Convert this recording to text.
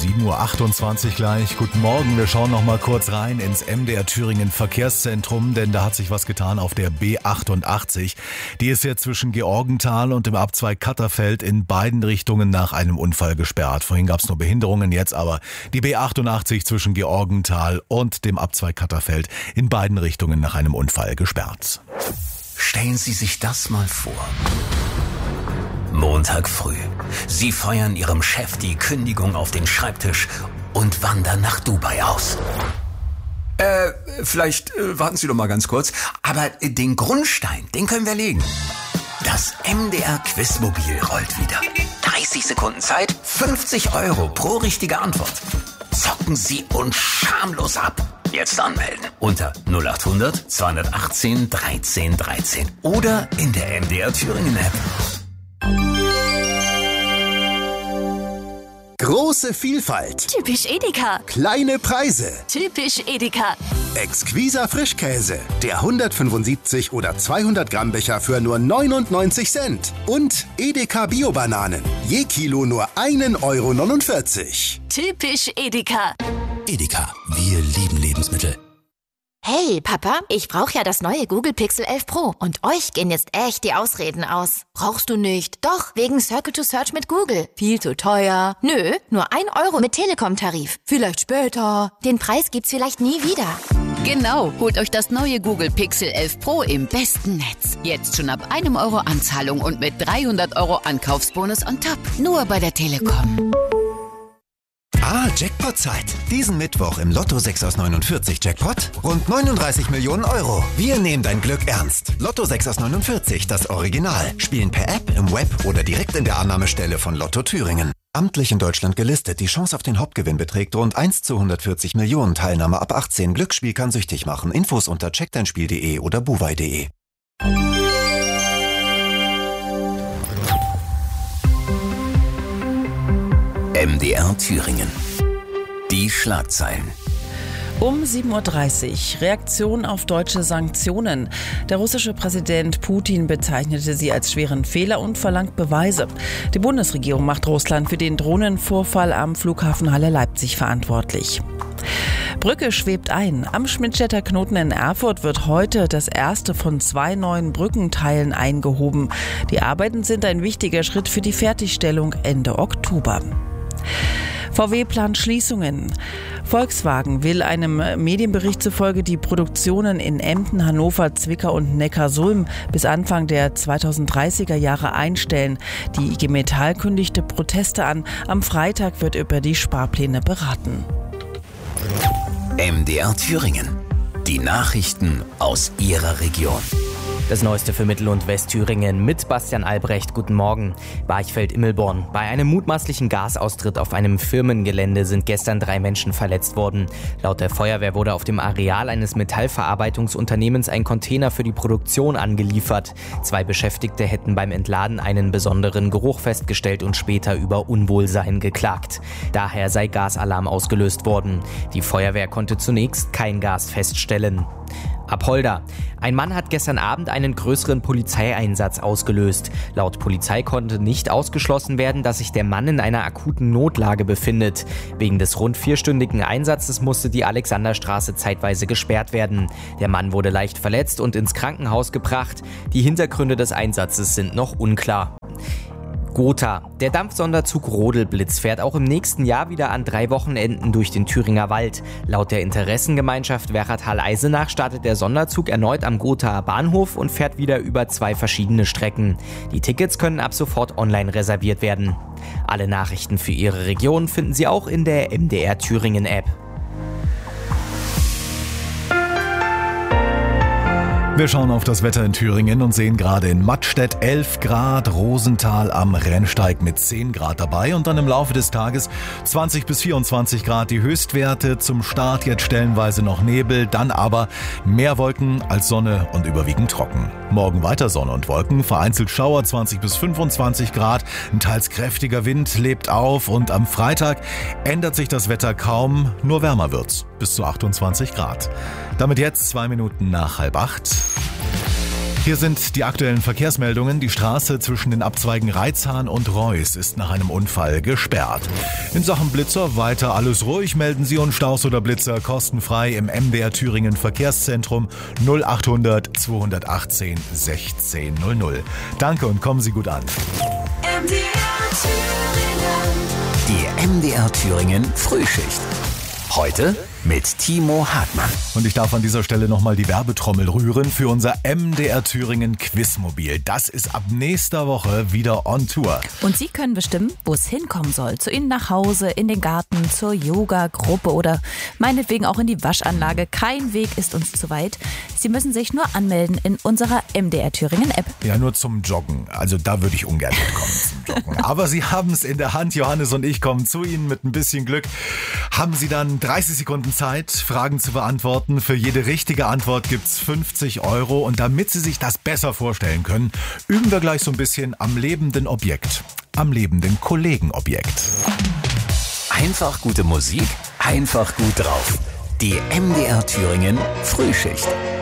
7.28 Uhr gleich. Guten Morgen, wir schauen noch mal kurz rein ins MDR Thüringen Verkehrszentrum, denn da hat sich was getan auf der B88. Die ist jetzt zwischen Georgenthal und dem Abzweig Katterfeld in beiden Richtungen nach einem Unfall gesperrt. Vorhin gab es nur Behinderungen, jetzt aber die B88 zwischen Georgenthal und dem Abzweig Katterfeld in beiden Richtungen nach einem Unfall gesperrt. Stellen Sie sich das mal vor. Montag früh. Sie feuern Ihrem Chef die Kündigung auf den Schreibtisch und wandern nach Dubai aus. Vielleicht warten Sie doch mal ganz kurz. Aber den Grundstein, den können wir legen. Das MDR Quizmobil rollt wieder. 30 Sekunden Zeit, 50 € pro richtige Antwort. Zocken Sie uns schamlos ab. Jetzt anmelden unter 0800 218 13 13 oder in der MDR Thüringen App. Große Vielfalt. Typisch Edeka. Kleine Preise. Typisch Edeka. Exquiser Frischkäse. Der 175 oder 200 Gramm Becher für nur 99 Cent. Und Edeka Bio-Bananen. Je Kilo nur 1,49 €. Typisch Edeka. Edeka, wir lieben Lebensmittel. Hey, Papa, ich brauche ja das neue Google Pixel 11 Pro. Und euch gehen jetzt echt die Ausreden aus. Brauchst du nicht? Doch, wegen Circle to Search mit Google. Viel zu teuer. Nö, nur 1 € mit Telekom-Tarif. Vielleicht später. Den Preis gibt's vielleicht nie wieder. Genau, holt euch das neue Google Pixel 11 Pro im besten Netz. Jetzt schon ab 1 € Anzahlung und mit 300 € Ankaufsbonus on top. Nur bei der Telekom. Jackpot-Zeit. Diesen Mittwoch im Lotto 6 aus 49 Jackpot rund 39 Millionen €. Wir nehmen dein Glück ernst. Lotto 6 aus 49, das Original. Spielen per App, im Web oder direkt in der Annahmestelle von Lotto Thüringen. Amtlich in Deutschland gelistet. Die Chance auf den Hauptgewinn beträgt rund 1 zu 140 Millionen. Teilnahme ab 18. Glücksspiel kann süchtig machen. Infos unter checkdeinspiel.de oder buwei.de. MDR Thüringen. Die Schlagzeilen. Um 7.30 Uhr. Reaktion auf deutsche Sanktionen. Der russische Präsident Putin bezeichnete sie als schweren Fehler und verlangt Beweise. Die Bundesregierung macht Russland für den Drohnenvorfall am Flughafen Halle-Leipzig verantwortlich. Brücke schwebt ein. Am Schmidtstädter Knoten in Erfurt wird heute das erste von 2 neuen Brückenteilen eingehoben. Die Arbeiten sind ein wichtiger Schritt für die Fertigstellung Ende Oktober. VW plant Schließungen. Volkswagen will einem Medienbericht zufolge die Produktionen in Emden, Hannover, Zwickau und Neckarsulm bis Anfang der 2030er Jahre einstellen. Die IG Metall kündigte Proteste an. Am Freitag wird über die Sparpläne beraten. MDR Thüringen. Die Nachrichten aus Ihrer Region. Das Neueste für Mittel- und Westthüringen mit Bastian Albrecht. Guten Morgen. Barchfeld-Immelborn. Bei einem mutmaßlichen Gasaustritt auf einem Firmengelände sind gestern 3 Menschen verletzt worden. Laut der Feuerwehr wurde auf dem Areal eines Metallverarbeitungsunternehmens ein Container für die Produktion angeliefert. 2 Beschäftigte hätten beim Entladen einen besonderen Geruch festgestellt und später über Unwohlsein geklagt. Daher sei Gasalarm ausgelöst worden. Die Feuerwehr konnte zunächst kein Gas feststellen. Apolda. Ein Mann hat gestern Abend einen größeren Polizeieinsatz ausgelöst. Laut Polizei konnte nicht ausgeschlossen werden, dass sich der Mann in einer akuten Notlage befindet. Wegen des rund 4-stündigen Einsatzes musste die Alexanderstraße zeitweise gesperrt werden. Der Mann wurde leicht verletzt und ins Krankenhaus gebracht. Die Hintergründe des Einsatzes sind noch unklar. Gotha. Der Dampfsonderzug Rodelblitz fährt auch im nächsten Jahr wieder an 3 Wochenenden durch den Thüringer Wald. Laut der Interessengemeinschaft Werratal-Eisenach startet der Sonderzug erneut am Gothaer Bahnhof und fährt wieder über 2 verschiedene Strecken. Die Tickets können ab sofort online reserviert werden. Alle Nachrichten für Ihre Region finden Sie auch in der MDR Thüringen App. Wir schauen auf das Wetter in Thüringen und sehen gerade in Mattstedt 11 Grad, Rosenthal am Rennsteig mit 10 Grad dabei und dann im Laufe des Tages 20 bis 24 Grad die Höchstwerte. Zum Start jetzt stellenweise noch Nebel, dann aber mehr Wolken als Sonne und überwiegend trocken. Morgen weiter Sonne und Wolken, vereinzelt Schauer 20 bis 25 Grad, ein teils kräftiger Wind lebt auf und am Freitag ändert sich das Wetter kaum, nur wärmer wird's, bis zu 28 Grad. Damit jetzt 2 Minuten nach 7:30. Hier sind die aktuellen Verkehrsmeldungen. Die Straße zwischen den Abzweigen Reitzahn und Reuß ist nach einem Unfall gesperrt. In Sachen Blitzer weiter alles ruhig. Melden Sie uns Staus oder Blitzer kostenfrei im MDR Thüringen Verkehrszentrum 0800 218 1600. Danke und kommen Sie gut an. Die MDR Thüringen Frühschicht. Heute mit Timo Hartmann. Und ich darf an dieser Stelle nochmal die Werbetrommel rühren für unser MDR Thüringen Quizmobil. Das ist ab nächster Woche wieder on Tour. Und Sie können bestimmen, wo es hinkommen soll. Zu Ihnen nach Hause, in den Garten, zur Yoga-Gruppe oder meinetwegen auch in die Waschanlage. Kein Weg ist uns zu weit. Sie müssen sich nur anmelden in unserer MDR Thüringen App. Ja, nur zum Joggen. Also da würde ich ungern mitkommen zum Joggen. Aber Sie haben es in der Hand. Johannes und ich kommen zu Ihnen mit ein bisschen Glück. Haben Sie dann 30 Sekunden Zeit, Fragen zu beantworten. Für jede richtige Antwort gibt's 50 €. Und damit Sie sich das besser vorstellen können, üben wir gleich so ein bisschen am lebenden Objekt. Am lebenden Kollegenobjekt. Einfach gute Musik, einfach gut drauf. Die MDR Thüringen Frühschicht.